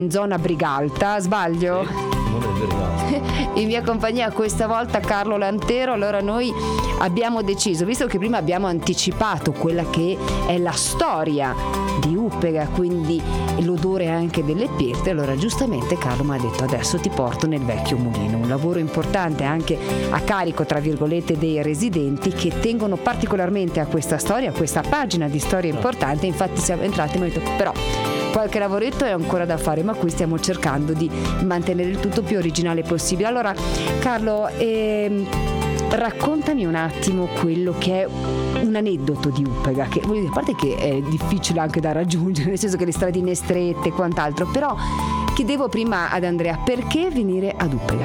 in zona Brigalta, sbaglio? In mia compagnia questa volta Carlo Lantero. Allora noi abbiamo deciso, visto che prima abbiamo anticipato quella che è la storia di Uppega, quindi l'odore anche delle pirte, allora giustamente Carlo mi ha detto: adesso ti porto nel vecchio mulino, un lavoro importante anche a carico tra virgolette dei residenti, che tengono particolarmente a questa storia, a questa pagina di storia importante. Infatti siamo entrati e mi ha detto: però qualche lavoretto è ancora da fare, ma qui stiamo cercando di mantenere il tutto più originale possibile. Allora Carlo, raccontami un attimo quello che è un aneddoto di Uppega, che voglio dire, a parte che è difficile anche da raggiungere, nel senso che le stradine strette e quant'altro, però chiedevo prima ad Andrea: perché venire ad Uppega?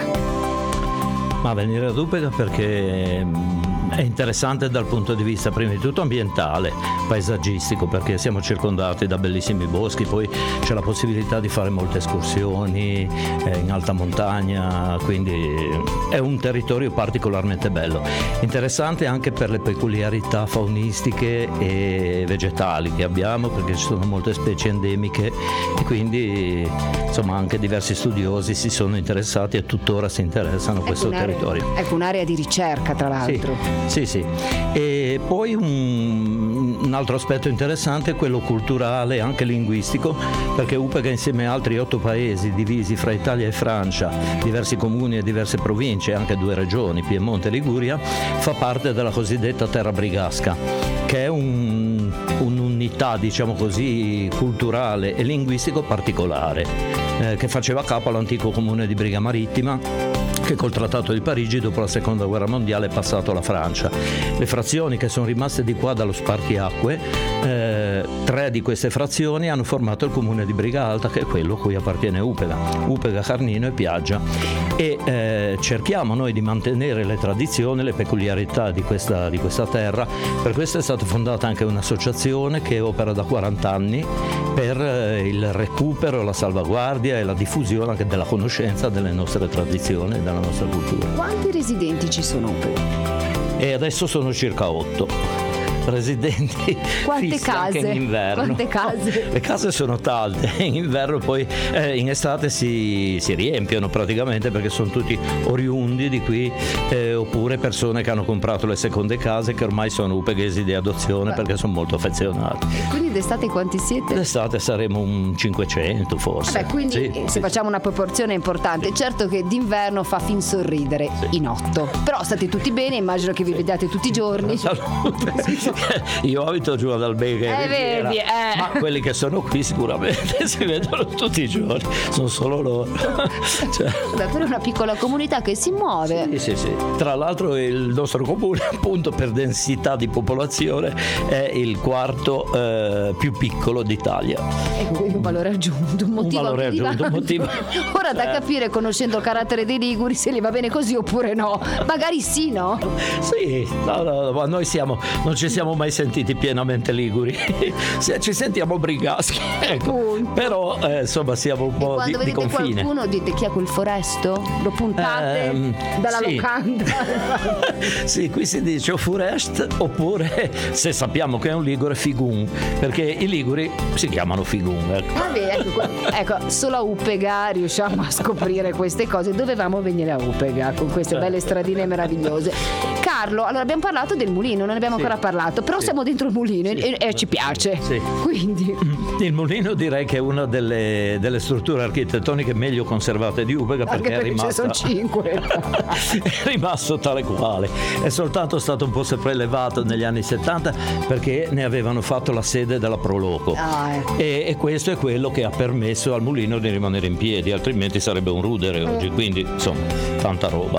Ma venire ad Uppega perché è interessante dal punto di vista prima di tutto ambientale, paesaggistico, perché siamo circondati da bellissimi boschi, poi c'è la possibilità di fare molte escursioni in alta montagna, quindi è un territorio particolarmente bello, interessante anche per le peculiarità faunistiche e vegetali che abbiamo, perché ci sono molte specie endemiche e quindi insomma anche diversi studiosi si sono interessati e tuttora si interessano a questo territorio. Ecco, un'area di ricerca tra l'altro. Sì. E poi un altro aspetto interessante è quello culturale, anche linguistico, perché Uppega, insieme a altri 8 paesi divisi fra Italia e Francia, diversi comuni e diverse province, anche 2 regioni, Piemonte e Liguria, fa parte della cosiddetta terra brigasca, che è un'unità, diciamo così, culturale e linguistico particolare, che faceva capo all'antico comune di Briga Marittima, che col Trattato di Parigi dopo la Seconda Guerra Mondiale è passato alla Francia. Le frazioni che sono rimaste di qua dallo spartiacque, 3 di queste frazioni hanno formato il comune di Briga Alta, che è quello a cui appartiene Uppega, Carnino e Piaggia, e cerchiamo noi di mantenere le tradizioni, le peculiarità di questa terra. Per questo è stata fondata anche un'associazione che opera da 40 anni per il recupero, la salvaguardia e la diffusione anche della conoscenza delle nostre tradizioni, della nostra cultura. Quanti residenti ci sono a Uppega? E adesso sono circa 8 residenti. Quante case? Anche in inverno. Quante case? Le case sono tante, in inverno poi in estate si riempiono praticamente, perché sono tutti oriundi di qui, oppure persone che hanno comprato le seconde case, che ormai sono uppeghesi di adozione. Beh, perché sono molto affezionati. Quindi d'estate quanti siete? D'estate saremo un 500 forse. Beh, quindi se facciamo una proporzione importante, certo che d'inverno fa fin sorridere in 8. Però state tutti bene, immagino che vi vediate tutti i giorni. Salute. Io abito giù ad Albega e Riviera, ma quelli che sono qui sicuramente si vedono tutti i giorni, sono solo loro. Davvero una piccola comunità che si muove. Sì. Tra l'altro il nostro comune, appunto, per densità di popolazione è il 4º più piccolo d'Italia. Ecco, quindi un valore aggiunto, un motivo. Ora da capire, conoscendo il carattere dei liguri, se li va bene così oppure no. Magari sì, no? Sì, no, ma noi non ci siamo mai sentiti pienamente liguri. Ci sentiamo brigaschi, ecco. Però insomma siamo un po' di confine. Quando vedete qualcuno dite: chi è quel foresto? Lo puntate dalla locanda? Sì, qui si dice o furest, oppure, se sappiamo che è un ligure, figun, perché i liguri si chiamano figun, ecco. Ecco, solo a Uppega riusciamo a scoprire queste cose. Dovevamo venire a Uppega con queste belle stradine meravigliose. Carlo, allora abbiamo parlato del mulino, non ne abbiamo ancora parlato, però siamo dentro il mulino e ci piace. Quindi il mulino direi che è una delle strutture architettoniche meglio conservate di Uppega, perché è rimasta, ce ne sono 5. È rimasto tale quale, è soltanto stato un po' sopraelevato negli anni 70 perché ne avevano fatto la sede della Proloco, e questo è quello che ha permesso al mulino di rimanere in piedi, altrimenti sarebbe un rudere oggi, quindi insomma tanta roba.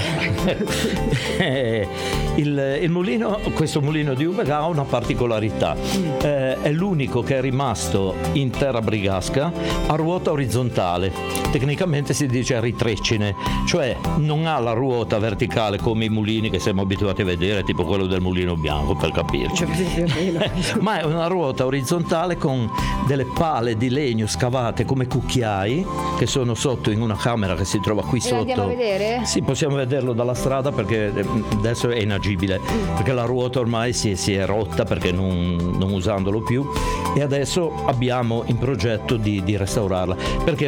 Il mulino, questo mulino di Uppega, ha una particolarità, è l'unico che è rimasto in terra brigasca a ruota orizzontale, tecnicamente si dice ritrecine, cioè non ha la ruota verticale come i mulini che siamo abituati a vedere, tipo quello del Mulino Bianco, per capirci, ma è una ruota orizzontale con delle pale di legno scavate come cucchiai che sono sotto in una camera che si trova qui sotto. Andiamo a vedere? Sì, possiamo vederlo dalla strada perché adesso è inagibile, perché la ruota ormai si è rotta perché non usandolo più, e adesso abbiamo in progetto di restaurarla, perché